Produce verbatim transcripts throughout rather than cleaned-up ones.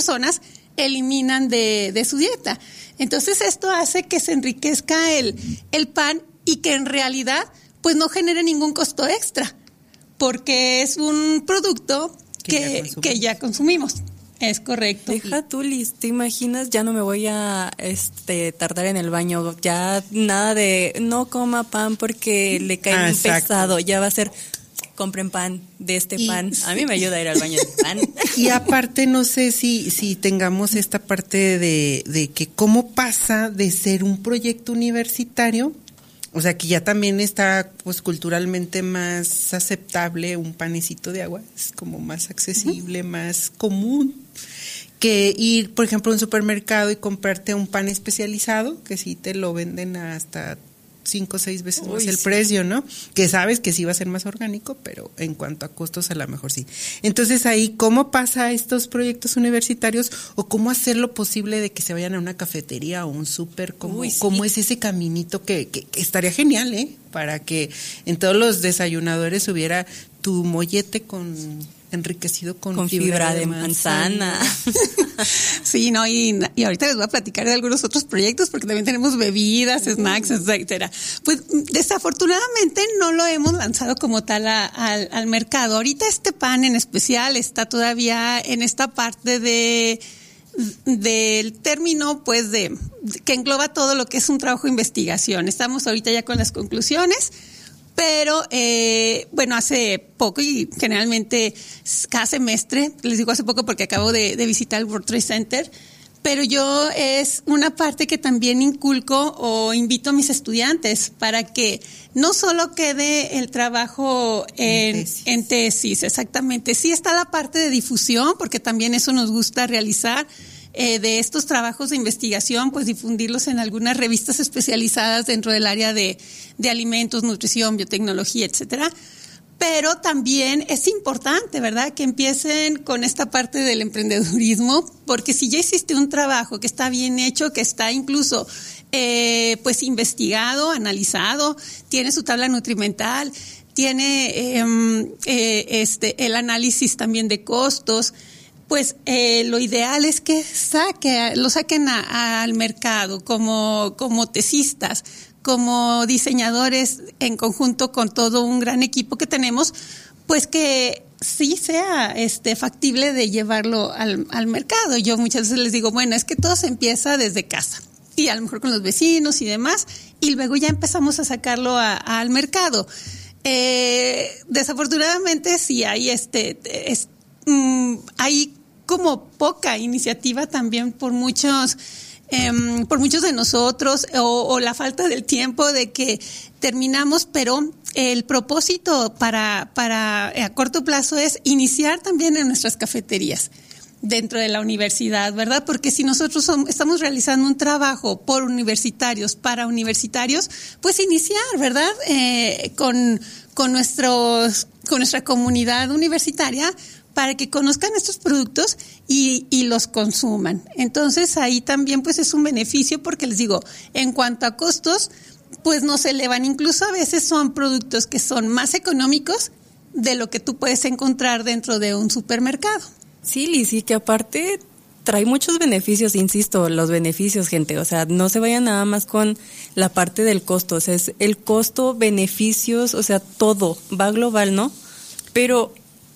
personas eliminan de, de su dieta. Entonces esto hace que se enriquezca el, el pan y que en realidad pues no genere ningún costo extra, porque es un producto que, que, ya, que ya consumimos. Es correcto. Deja tú, Liz, ¿te imaginas? Ya no me voy a este tardar en el baño, ya nada de no coma pan porque le cae ah, muy pesado, ya va a ser compren pan de este y, pan. A mí me ayuda a ir al baño de pan. Y aparte no sé si si tengamos esta parte de, de que cómo pasa de ser un proyecto universitario, o sea que ya también está pues culturalmente más aceptable un panecito de agua, es como más accesible, uh-huh. más común que ir, por ejemplo, a un supermercado y comprarte un pan especializado, que sí te lo venden hasta cinco o seis veces Uy, más el sí. precio, ¿no? Que sabes que sí va a ser más orgánico, pero en cuanto a costos a lo mejor sí. Entonces ahí, ¿cómo pasa estos proyectos universitarios o cómo hacer lo posible de que se vayan a una cafetería o un súper? ¿Cómo, Uy, sí. ¿Cómo es ese caminito que, que, que estaría genial, eh? Para que en todos los desayunadores hubiera tu mollete con... enriquecido con, con fibra, fibra de, de manzana. manzana. Sí, no, y, y ahorita les voy a platicar de algunos otros proyectos porque también tenemos bebidas, uh. snacks, etcétera. Pues desafortunadamente no lo hemos lanzado como tal a, a, al mercado. Ahorita este pan en especial está todavía en esta parte de del término pues de, de que engloba todo lo que es un trabajo de investigación. Estamos ahorita ya con las conclusiones. Pero, eh, bueno, hace poco y generalmente cada semestre, les digo hace poco porque acabo de, de visitar el World Trade Center, pero yo es una parte que también inculco o invito a mis estudiantes para que no solo quede el trabajo en, en, tesis. en tesis, exactamente. Sí está la parte de difusión, porque también eso nos gusta realizar. Eh, de estos trabajos de investigación, pues difundirlos en algunas revistas especializadas dentro del área de, de alimentos, nutrición, biotecnología, etcétera. Pero también es importante, ¿verdad?, que empiecen con esta parte del emprendedurismo, porque si ya hiciste un trabajo que está bien hecho, que está incluso eh, pues investigado, analizado, tiene su tabla nutrimental, tiene eh, eh, este el análisis también de costos, pues eh, lo ideal es que saque, lo saquen a, a, al mercado como, como tesistas, como diseñadores en conjunto con todo un gran equipo que tenemos, pues que sí sea este factible de llevarlo al, al mercado. Yo muchas veces les digo, bueno, es que todo se empieza desde casa y a lo mejor con los vecinos y demás, y luego ya empezamos a sacarlo a, a, al mercado. Eh, desafortunadamente sí hay este, es, mm, hay como poca iniciativa también por muchos eh, por muchos de nosotros o, o la falta del tiempo de que terminamos, pero el propósito para para a corto plazo es iniciar también en nuestras cafeterías dentro de la universidad, ¿verdad? Porque si nosotros somos, estamos realizando un trabajo por universitarios, para universitarios, pues iniciar, ¿verdad? Eh, con con nuestros con nuestra comunidad universitaria, para que conozcan estos productos y, y los consuman. Entonces ahí también pues es un beneficio porque les digo, en cuanto a costos, pues no se elevan. Incluso a veces son productos que son más económicos de lo que tú puedes encontrar dentro de un supermercado. Sí, Liz, y que aparte trae muchos beneficios, insisto, los beneficios, gente. O sea, no se vayan nada más con la parte del costo. O sea, es el costo, beneficios, o sea, todo va global, ¿no? Pero...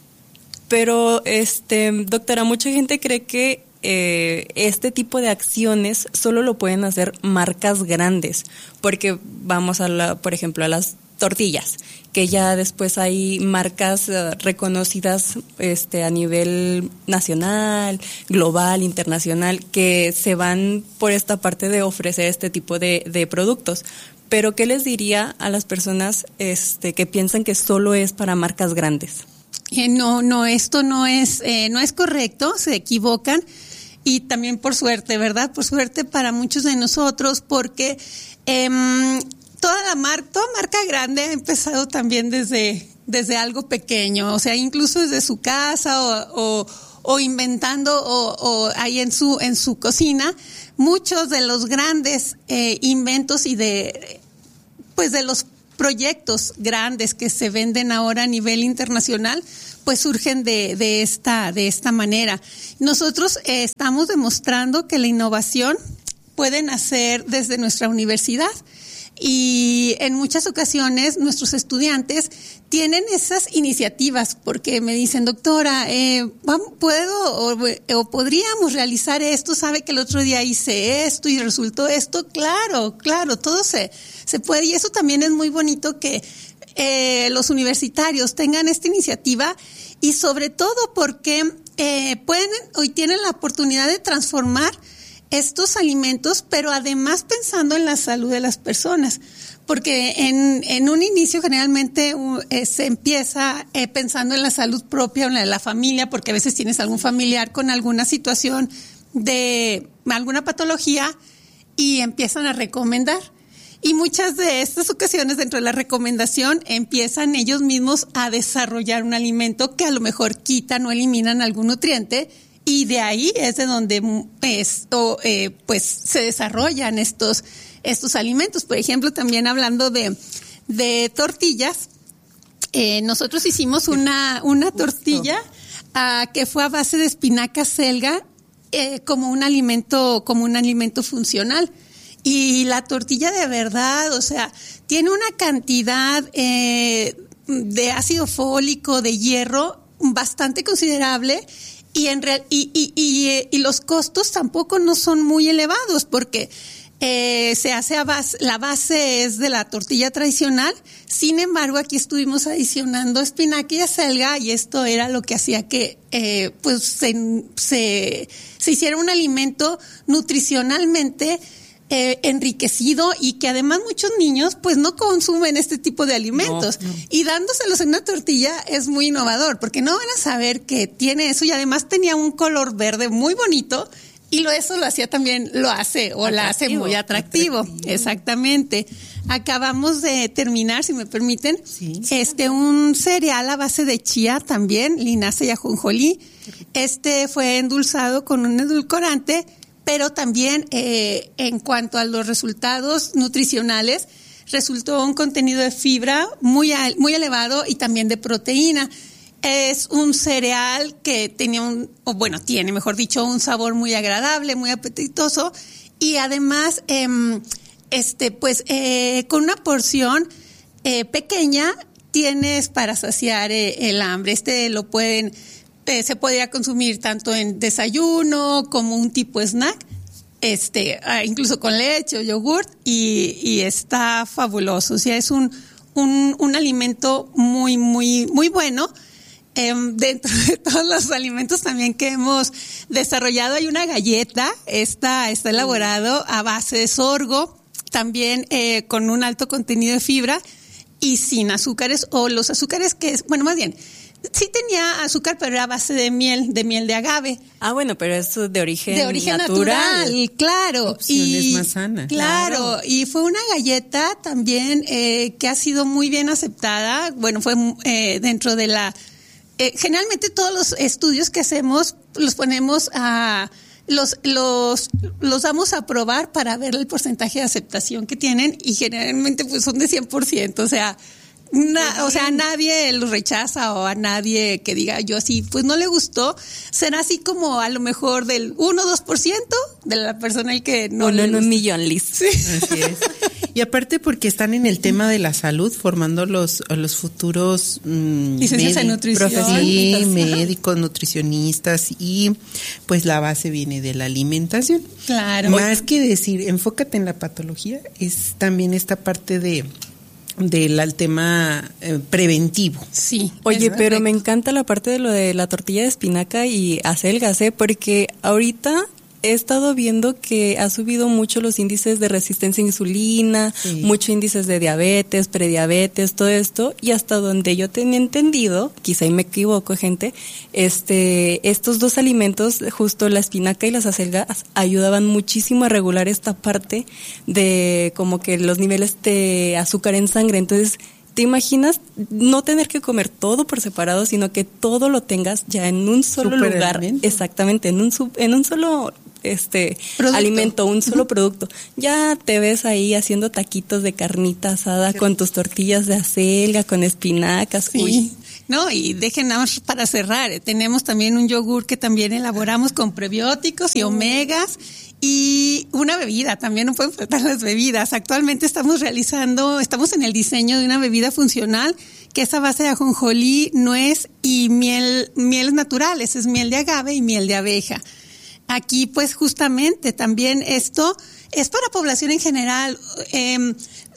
Pero, este, doctora, mucha gente cree que eh, este tipo de acciones solo lo pueden hacer marcas grandes, porque vamos a la, por ejemplo, a las tortillas, que ya después hay marcas uh, reconocidas, este, a nivel nacional, global, internacional, que se van por esta parte de ofrecer este tipo de, de productos. Pero, ¿qué les diría a las personas, este, que piensan que solo es para marcas grandes? Eh, no, no, esto no es, eh, no es correcto, se equivocan y también por suerte, ¿verdad? Por suerte para muchos de nosotros, porque eh, toda la marca, toda marca grande ha empezado también desde, desde algo pequeño, o sea, incluso desde su casa o, o, o inventando o, o ahí en su, en su cocina, muchos de los grandes eh, inventos y de, pues de los proyectos grandes que se venden ahora a nivel internacional, pues surgen de, de esta, de esta manera. Nosotros eh, estamos demostrando que la innovación puede nacer desde nuestra universidad. Y en muchas ocasiones nuestros estudiantes tienen esas iniciativas porque me dicen, doctora, eh, ¿puedo o, o podríamos realizar esto? ¿Sabe que el otro día hice esto y resultó esto? Claro, claro, todo se, se puede. Y eso también es muy bonito que eh, los universitarios tengan esta iniciativa y sobre todo porque eh, pueden, hoy tienen la oportunidad de transformar estos alimentos, pero además pensando en la salud de las personas, porque en, en un inicio generalmente uh, eh, se empieza eh, pensando en la salud propia o en la de la familia, porque a veces tienes algún familiar con alguna situación de alguna patología y empiezan a recomendar. Y muchas de estas ocasiones dentro de la recomendación empiezan ellos mismos a desarrollar un alimento que a lo mejor quitan o eliminan algún nutriente. Y de ahí es de donde esto, eh, pues se desarrollan estos, estos alimentos. Por ejemplo, también hablando de, de tortillas, eh, nosotros hicimos una, una tortilla uh, que fue a base de espinaca selga eh, como un alimento, como un alimento funcional. Y la tortilla de verdad, o sea, tiene una cantidad eh, de ácido fólico, de hierro, bastante considerable. Y, en real, y, y, y, y los costos tampoco no son muy elevados porque eh, se hace a base, la base es de la tortilla tradicional. Sin embargo, aquí estuvimos adicionando espinaca y acelga y esto era lo que hacía que eh, pues se, se, se hiciera un alimento nutricionalmente Eh, enriquecido y que además muchos niños pues no consumen este tipo de alimentos no, no. Y dándoselos en una tortilla es muy innovador porque no van a saber que tiene eso y además tenía un color verde muy bonito y lo, eso lo hacía también, lo hace o atractivo, la hace muy atractivo. atractivo. Exactamente. Acabamos de terminar, si me permiten, sí. este un cereal a base de chía también, linaza y ajonjolí. Este fue endulzado con un edulcorante, pero también eh, en cuanto a los resultados nutricionales, resultó un contenido de fibra muy, muy elevado y también de proteína. Es un cereal que tenía un, o bueno, tiene, mejor dicho, un sabor muy agradable, muy apetitoso y además, eh, este, pues, eh, con una porción eh, pequeña tienes para saciar eh, el hambre. Este lo pueden Eh, se podría consumir tanto en desayuno como un tipo snack, este, ah, incluso con leche o yogurt y, y está fabuloso. O sea, es un, un, un alimento muy, muy, muy bueno. Eh, dentro de todos los alimentos también que hemos desarrollado hay una galleta, esta está elaborado a base de sorgo, también eh, con un alto contenido de fibra y sin azúcares o los azúcares que es, bueno, más bien, sí tenía azúcar, pero era a base de miel, de miel de agave. Ah, bueno, pero eso de origen De origen natural, natural claro. Opciones y más sanas. Claro, claro, y fue una galleta también eh, que ha sido muy bien aceptada. Bueno, fue eh, dentro de la... Eh, generalmente todos los estudios que hacemos los ponemos a... Los, los, los damos a probar para ver el porcentaje de aceptación que tienen y generalmente pues son de cien por ciento, o sea... Na, o sea, a nadie los rechaza o a nadie que diga yo así, pues no le gustó. Será así como a lo mejor del uno o dos por ciento de la persona al que no Uno le en gusta. un millón, Liz. Sí. Así es. Y aparte porque están en el tema de la salud, formando los, los futuros mmm, licencias en nutrición. Sí, médicos, nutricionistas y pues la base viene de la alimentación. Claro. Más que decir, enfócate en la patología, es también esta parte de... del al tema eh, preventivo. Sí. Oye, pero me encanta la parte de lo de la tortilla de espinaca y acelgas, ¿eh? Porque ahorita he estado viendo que ha subido mucho los índices de resistencia a insulina, sí. muchos índices de diabetes, prediabetes, todo esto, y hasta donde yo tenía entendido, quizá y me equivoco, gente, este, estos dos alimentos, justo la espinaca y las acelgas, ayudaban muchísimo a regular esta parte de como que los niveles de azúcar en sangre. Entonces, ¿te imaginas no tener que comer todo por separado, sino que todo lo tengas ya en un solo Super lugar? Alimento. Exactamente, en un en un solo este producto. alimento, un solo uh-huh. producto. Ya te ves ahí haciendo taquitos de carnita asada sí. con tus tortillas de acelga, con espinacas. Sí. Uy. ¿no? Y dejen nada más para cerrar, eh, tenemos también un yogur que también elaboramos con prebióticos y omegas, y una bebida, también no pueden faltar las bebidas. Actualmente estamos realizando, estamos en el diseño de una bebida funcional que es a base de ajonjolí, nuez y miel, mieles naturales, es miel de agave y miel de abeja. Aquí pues justamente también esto es para población en general, eh,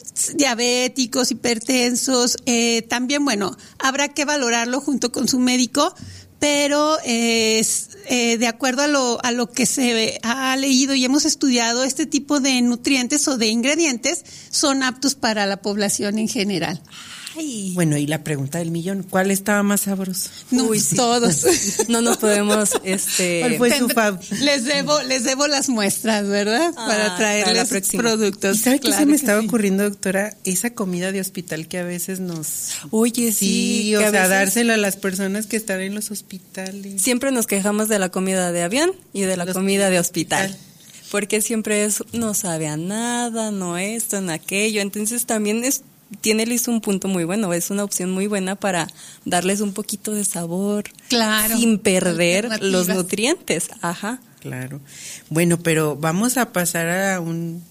diabéticos, hipertensos, eh, también, bueno, habrá que valorarlo junto con su médico, pero eh, eh, de acuerdo a lo, a lo que se ha leído y hemos estudiado, este tipo de nutrientes o de ingredientes son aptos para la población en general. Ay. Bueno, y la pregunta del millón, ¿cuál estaba más sabroso? No, Uy, sí. Todos. No nos podemos, este... ¿Cuál fue su fab? Les debo, les debo las muestras, ¿verdad? Ah, para traerles para productos. ¿Y sabe claro qué se me estaba sí. ocurriendo, doctora? Esa comida de hospital que a veces nos... Oye, sí. Sí, o sea, veces... dársela a las personas que están en los hospitales. Siempre nos quejamos de la comida de avión y de la los comida de hospital. hospital. Porque siempre es, no sabe a nada, no esto, no aquello. Entonces también es... Tiene Liz un punto muy bueno, es una opción muy buena para darles un poquito de sabor, claro, sin perder los nutrientes. Ajá. Claro. Bueno, pero vamos a pasar a un,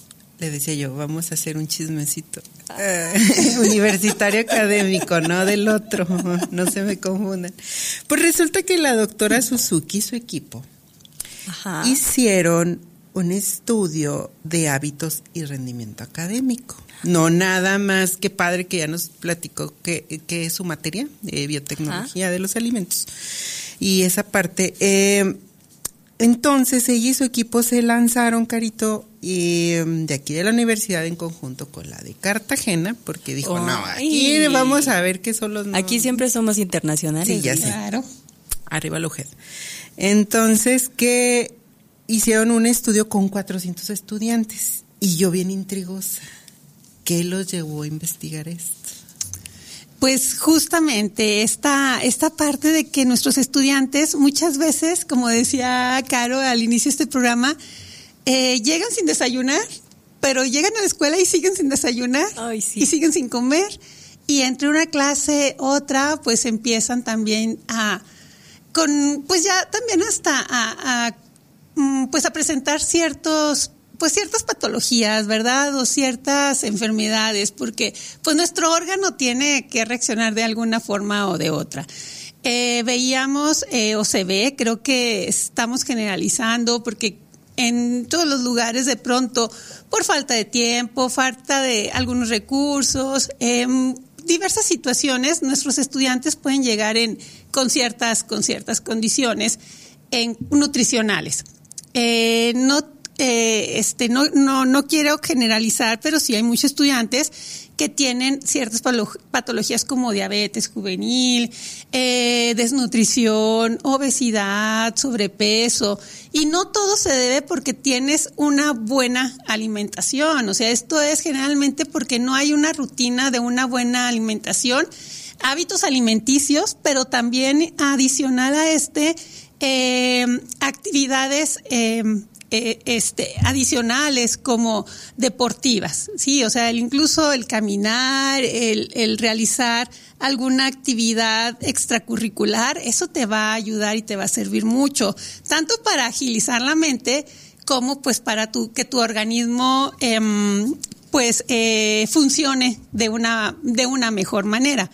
le decía yo, vamos a hacer un chismecito uh, universitario académico, no del otro, no se me confundan. Pues resulta que la doctora Suzuki y su equipo Ajá. hicieron un estudio de hábitos y rendimiento académico. No nada más que padre que ya nos platicó que, que es su materia de biotecnología Ajá. de los alimentos. Y esa parte, eh, entonces ella y su equipo se lanzaron, Carito, y, de aquí de la universidad en conjunto con la de Cartagena, porque dijo, oh, no, aquí y... vamos a ver qué son los... No. Aquí siempre somos internacionales. Sí, ya sé. Claro. Arriba la U G E D. Entonces, que hicieron un estudio con cuatrocientos estudiantes, y yo bien intrigosa. ¿Qué los llevó a investigar esto? Pues justamente esta, esta parte de que nuestros estudiantes muchas veces, como decía Caro al inicio de este programa, eh, llegan sin desayunar, pero llegan a la escuela y siguen sin desayunar Ay, sí. y siguen sin comer. Y entre una clase, otra, pues empiezan también a, con, pues ya también hasta a, a pues a presentar ciertos pues ciertas patologías, ¿verdad? O ciertas enfermedades, porque pues nuestro órgano tiene que reaccionar de alguna forma o de otra. Eh, veíamos, eh, o se ve, creo que estamos generalizando, porque en todos los lugares de pronto, por falta de tiempo, falta de algunos recursos, eh, diversas situaciones, nuestros estudiantes pueden llegar en con ciertas, con ciertas condiciones en, nutricionales. Eh, no Eh, este no no no quiero generalizar, pero sí hay muchos estudiantes que tienen ciertas patologías como diabetes juvenil, eh, desnutrición, obesidad, sobrepeso, y no todo se debe porque tienes una buena alimentación. O sea, esto es generalmente porque no hay una rutina de una buena alimentación, hábitos alimenticios, pero también adicional a este eh, actividades eh, Eh, este adicionales como deportivas, sí, o sea, el, incluso el caminar, el, el realizar alguna actividad extracurricular, eso te va a ayudar y te va a servir mucho, tanto para agilizar la mente como pues para tu, que tu organismo eh, pues eh, funcione de una de una mejor manera.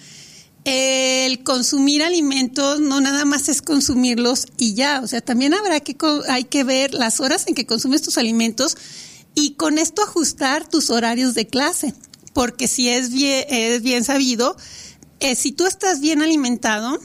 El consumir alimentos no nada más es consumirlos y ya, o sea, también habrá que hay que ver las horas en que consumes tus alimentos y con esto ajustar tus horarios de clase, porque si es bien, es bien sabido, eh, si tú estás bien alimentado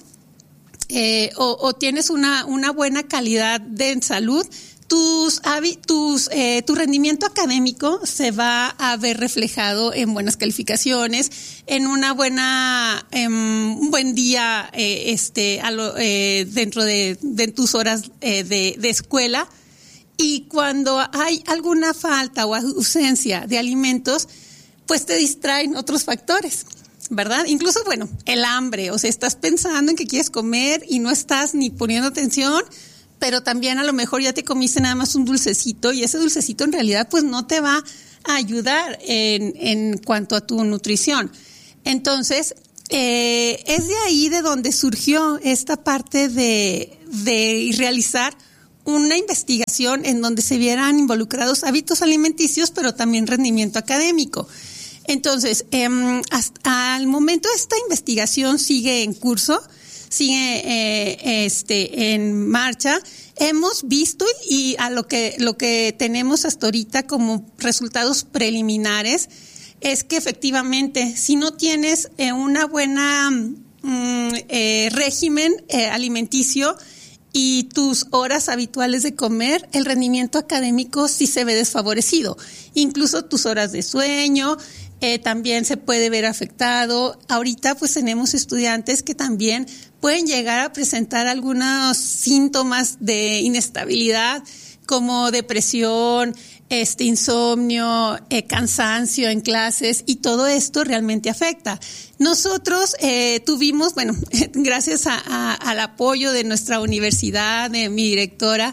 eh, o, o tienes una una buena calidad de salud, tus tus eh, tu rendimiento académico se va a ver reflejado en buenas calificaciones, en una buena eh, un buen día eh, este a lo, eh, dentro de, de tus horas eh, de, de escuela, y cuando hay alguna falta o ausencia de alimentos, pues te distraen otros factores, ¿verdad? Incluso, bueno, el hambre, o sea, estás pensando en que quieres comer y no estás ni poniendo atención, pero también a lo mejor ya te comiste nada más un dulcecito y ese dulcecito en realidad pues no te va a ayudar en, en cuanto a tu nutrición. Entonces, eh, es de ahí de donde surgió esta parte de, de realizar una investigación en donde se vieran involucrados hábitos alimenticios, pero también rendimiento académico. Entonces, eh, hasta al momento esta investigación sigue en curso, sigue eh, este en marcha. Hemos visto y a lo que lo que tenemos hasta ahorita como resultados preliminares es que efectivamente, si no tienes eh, una buena mm, eh, régimen eh, alimenticio y tus horas habituales de comer, el rendimiento académico sí se ve desfavorecido. Incluso tus horas de sueño eh, también se puede ver afectado. Ahorita pues tenemos estudiantes que también pueden llegar a presentar algunos síntomas de inestabilidad como depresión, este insomnio, eh, cansancio en clases, y todo esto realmente afecta. Nosotros eh, tuvimos, bueno, gracias a, a, al apoyo de nuestra universidad, de mi directora,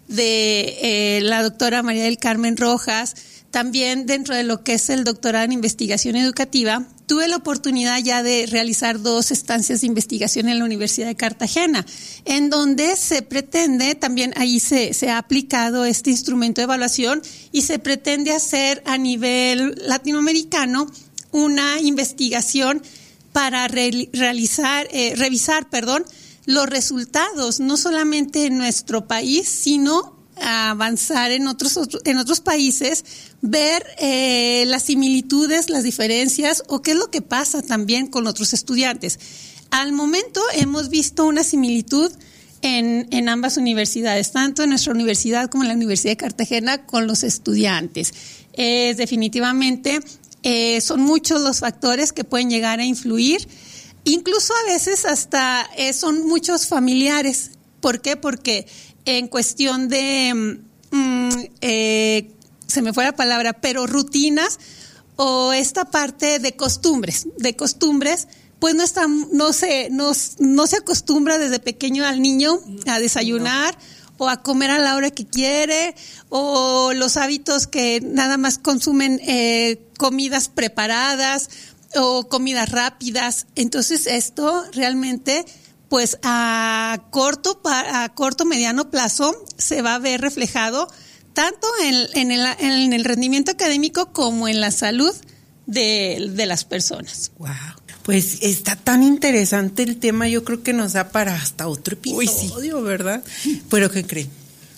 de eh, la doctora María del Carmen Rojas, también dentro de lo que es el doctorado en investigación educativa, tuve la oportunidad ya de realizar dos estancias de investigación en la Universidad de Cartagena, en donde se pretende, también ahí se, se ha aplicado este instrumento de evaluación y se pretende hacer a nivel latinoamericano una investigación para re, realizar, eh, revisar, perdón, los resultados, no solamente en nuestro país, sino a avanzar en otros en otros países, ver eh, las similitudes, las diferencias o qué es lo que pasa también con otros estudiantes. Al momento hemos visto una similitud en, en ambas universidades, tanto en nuestra universidad como en la Universidad de Cartagena, con los estudiantes. Eh, definitivamente eh, son muchos los factores que pueden llegar a influir, incluso a veces hasta eh, son muchos familiares. ¿Por qué? Porque en cuestión de, mm, eh, se me fue la palabra, pero rutinas o esta parte de costumbres, de costumbres, pues no está, no se, no, no se acostumbra desde pequeño al niño a desayunar no. o a comer a la hora que quiere, o los hábitos que nada más consumen eh, comidas preparadas o comidas rápidas. Entonces esto realmente, pues a corto, a corto, mediano plazo se va a ver reflejado tanto en, en, el, en el rendimiento académico como en la salud de, de las personas. Wow. Pues está tan interesante el tema, yo creo que nos da para hasta otro episodio, Uy, sí. ¿verdad? Pero ¿qué creen?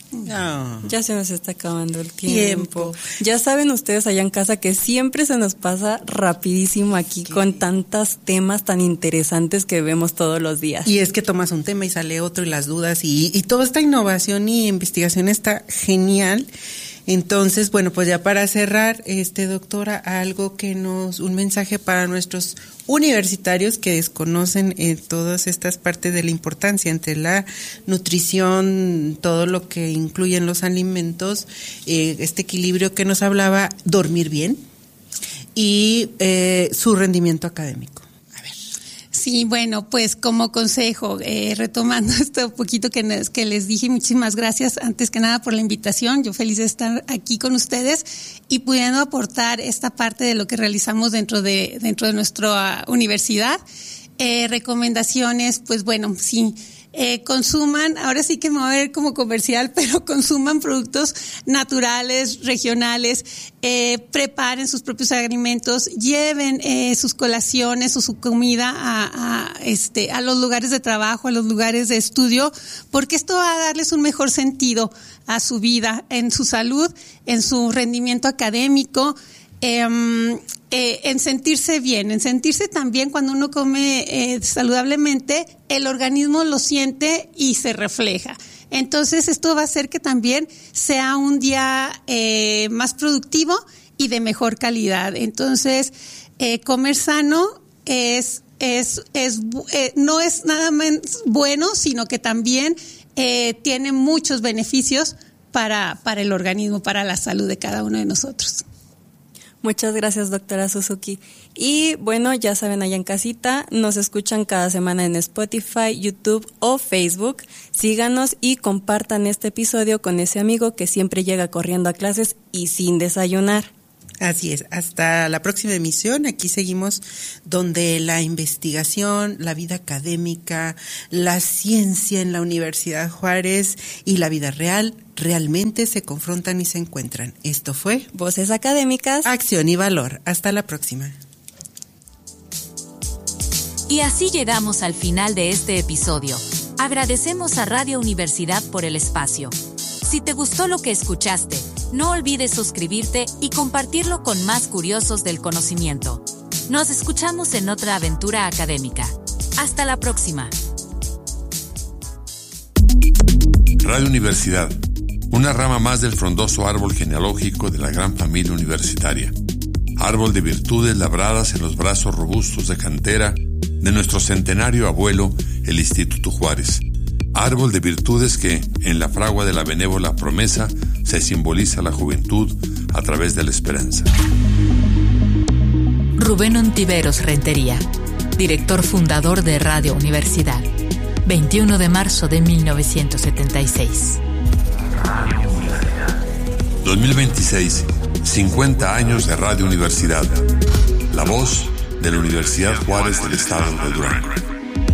No. Ya se nos está acabando el tiempo. tiempo. Ya saben ustedes allá en casa que siempre se nos pasa rapidísimo aquí sí. con tantos temas tan interesantes que vemos todos los días. Y es que tomas un tema y sale otro y las dudas y, y toda esta innovación y investigación está genial. Entonces, bueno, pues ya para cerrar, este doctora, algo que nos, un mensaje para nuestros universitarios que desconocen eh, todas estas partes de la importancia entre la nutrición, todo lo que incluyen los alimentos, eh, este equilibrio que nos hablaba, dormir bien y eh, su rendimiento académico. Sí, bueno, pues como consejo, eh, retomando esto un poquito que, nos, que les dije, muchísimas gracias antes que nada por la invitación. Yo feliz de estar aquí con ustedes y pudiendo aportar esta parte de lo que realizamos dentro de dentro de nuestra universidad. Eh, recomendaciones, pues bueno, sí. Eh, consuman, ahora sí que me voy a ver como comercial, pero consuman productos naturales, regionales, eh, preparen sus propios alimentos, lleven eh, sus colaciones o su comida a, a, este, a los lugares de trabajo, a los lugares de estudio, porque esto va a darles un mejor sentido a su vida, en su salud, en su rendimiento académico, eh, Eh, en sentirse bien, en sentirse también cuando uno come eh, saludablemente, el organismo lo siente y se refleja. Entonces esto va a hacer que también sea un día eh, más productivo y de mejor calidad. Entonces eh, comer sano es es es eh, no es nada más bueno, sino que también eh, tiene muchos beneficios para para el organismo, para la salud de cada uno de nosotros. Muchas gracias, doctora Suzuki. Y bueno, ya saben, allá en casita, nos escuchan cada semana en Spotify, YouTube o Facebook. Síganos y compartan este episodio con ese amigo que siempre llega corriendo a clases y sin desayunar. Así es, hasta la próxima emisión. Aquí seguimos donde la investigación, la vida académica, la ciencia en la Universidad Juárez y la vida real realmente se confrontan y se encuentran. Esto fue Voces Académicas, Acción y Valor. Hasta la próxima. Y así llegamos al final de este episodio. Agradecemos a Radio Universidad por el espacio. Si te gustó lo que escuchaste, no olvides suscribirte y compartirlo con más curiosos del conocimiento. Nos escuchamos en otra aventura académica. Hasta la próxima. Radio Universidad, una rama más del frondoso árbol genealógico de la gran familia universitaria. Árbol de virtudes labradas en los brazos robustos de cantera de nuestro centenario abuelo, el Instituto Juárez. Árbol de virtudes que, en la fragua de la benévola promesa, se simboliza la juventud a través de la esperanza. Rubén Ontiveros Rentería, director fundador de Radio Universidad, veintiuno de marzo de mil novecientos setenta y seis. dos mil veintiséis, cincuenta años de Radio Universidad. La voz de la Universidad Juárez del Estado de Durango.